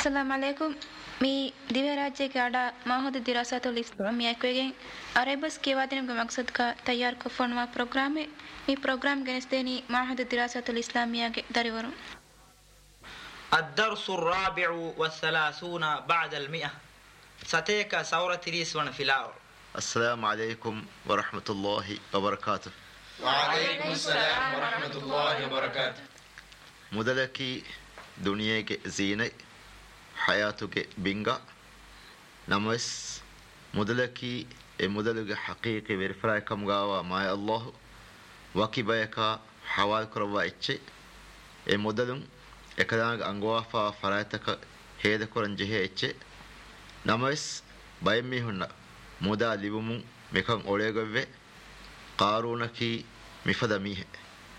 السلام عليكم. मी दिव्य राज्य के आड़ा माहौद दिरासातुल इस्लाम याकवेगे अरेबस के वादन के मकसद का तैयार को फनवा प्रोग्राम है मी प्रोग्राम गनस्तेनी माहौद दिरासातुल इस्लामिया के दरिवरु الدرس الرابع والثلاثون بعد المئة ستيك سورة ريسون في الأور. السلام عليكم ورحمة الله وبركاته. وعليكم السلام ورحمة الله وبركاته. مدلكي دنياك زينة حياتك بينغا نمس مدلكي مدلك حقيقي برفراي كم غاوا ما الله وكبايكا حوال كروا اتشي مدلم ekadaanga angoafa faraataka heeda koran jehe ecche namas bayem mihunna muda libumun mekan olegove qarunaki mifada mihe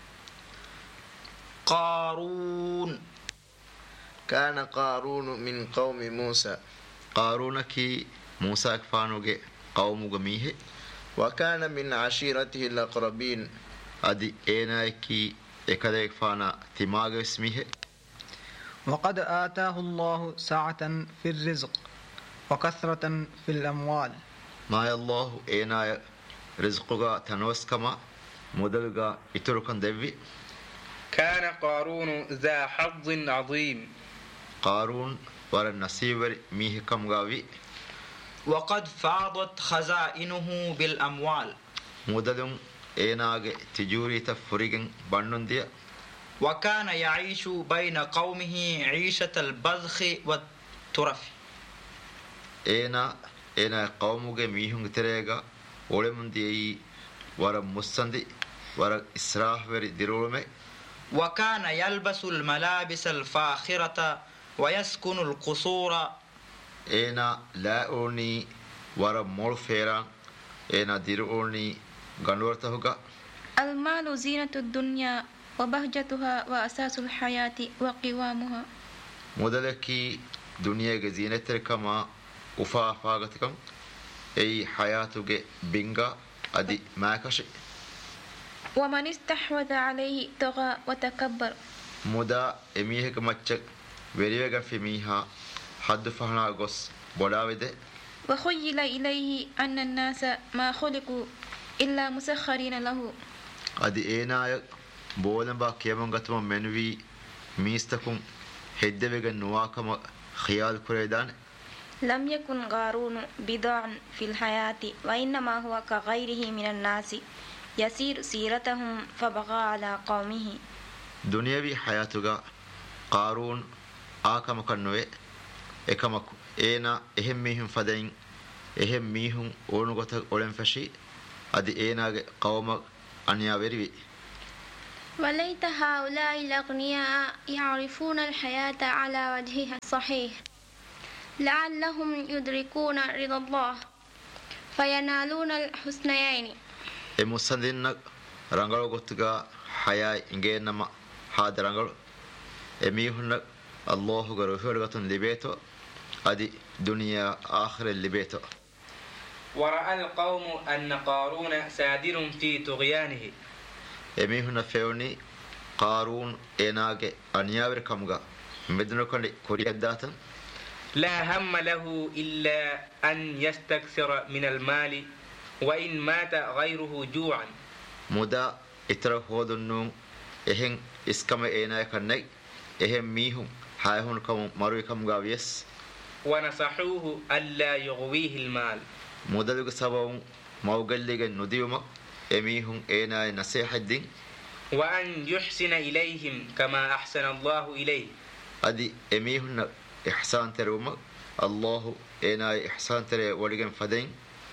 قارون كان قارون من قوم موسى qarunaki musa kfanuge qawmuge mihe وكان من عشيرته الأقربين adi enaiki ekadek fana timage ismihe وقد آتاه الله سعة في الرزق وكثرة في الأموال ما الله إينا رزقها تنوس كما مدلغا إتركن دبي. كان قارون ذا حظ عظيم قارون ور النصيب ميه كم غاوي وقد فاضت خزائنه بالأموال مدلم إينا تجوري تفريغن بانون وكان يعيش بين قومه عيشة البذخ والترف. إنا قومك ميهم تريغا ولمن دي ورا مستندي ورا إسراح وري ديرولمي. وكان يلبس الملابس الفاخرة ويسكن القصور. إنا لا أوني ورا مول فيرا إنا ديرولني غنورتهوغا. المال زينة الدنيا وبهجتها وأساس الحياة وقوامها. مدلكي دنيا زينة كما وفا فاغتكم أي حياتك بينغا أدي ماكشي. ومن استحوذ عليه طغى وتكبر. مدا إميهك ماتشك وريوغا في ميها حد فهنا غوس بولاويده. وخيل إليه أن الناس ما خلقوا إلا مسخرين له. أدي إينايك بولنبا كيمون غتم منوي ميستكم هدبغ نواكم خيال كريدان. لم يكن قارون بضاعا في الحياة وإنما هو كغيره من الناس يسير سيرتهم فبغى على قومه. دنيوي حياتك قارون آكم كنوي إكمك إينا إهم ميهم فدين إهم ميهم أونغوتك أولن فشي أدي إينا قوم أنيا وريوي. وليت هؤلاء الأغنياء يعرفون الحياة على وجهها الصحيح لعلهم يدركون رضا الله فينالون الحسنيين. مسندنك رانغلو غوتغا حياة إنجينما هذا رانغلو أميهنك الله غرفور غتون لبيتو أدي دنيا آخر لبيتو. ورأى القوم أن قارون سادر في طغيانه. emihuna fewni qarun enage anyawer kamga medno kali koriyadatan. لا هم له إلا أن يستكثر من المال وإن مات غيره جوعا. muda itra hodunnu ehen iskama enay kannai ehem mihun hayhun kam maru kamga yes. ونصحوه ألا يغويه المال. mudaluga sabawun mawgalliga nudiyuma emihun enay nasihaddin. وأن يحسن إليهم كما أحسن الله إليه. أدي أميهن إحسان تروما الله إناي إحسان تري ولجن فدين.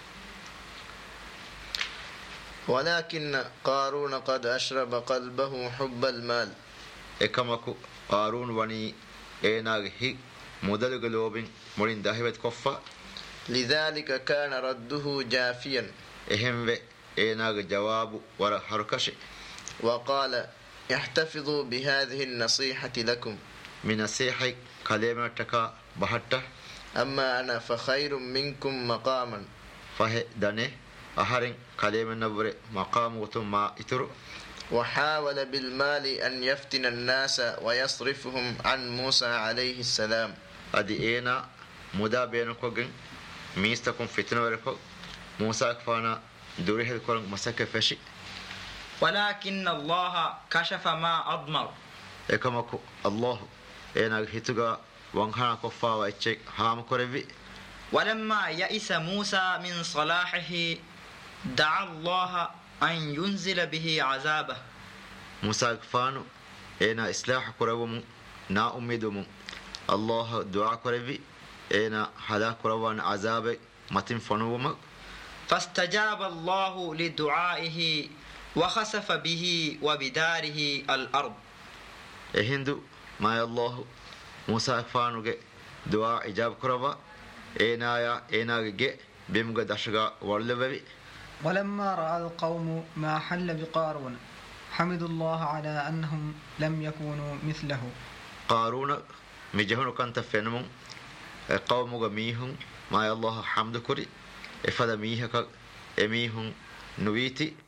ولكن قارون قد أشرب قلبه حب المال. إكماكو قارون وني إناي هي مدلق لوبين مولين داهبت كفا. لذلك كان رده جافيا. إهم إناي جواب ورا حركش. وقال احتفظوا بهذه النصيحة لكم. من نصيحة كلمتك بحتة. أما أنا فخير منكم مقاما. فه دنه أهرين كلمة نبر مقام وتم ما إترو. وحاول بالمال أن يفتن الناس ويصرفهم عن موسى عليه السلام. adi ena muda beno kogen mista kon fitna werko Musa kfana durihe korang masaka fashi ولكن الله كشف ما أضمر ekamako Allah ena hituga wanghana kofa wa check ham korevi ولما يئس موسى من صلاحه دعا الله أن ينزل به عذابه Musa kfano ena islah korevom na umidum Allah dua korevi ena hada korevan azabe matin fonowum فاستجاب الله لدعائه وخسف به وبداره الأرض ehindu ma Allah Musa kfano ge dua ijab korava ena ge bimga dashga wallevi ولما رأى القوم ما حل بقارون حمدوا الله على أنهم لم يكونوا مثله قارون مجهون كانت فينمون قوم ميهم ما الله حمد كري افدا ميهك اميهم نويتي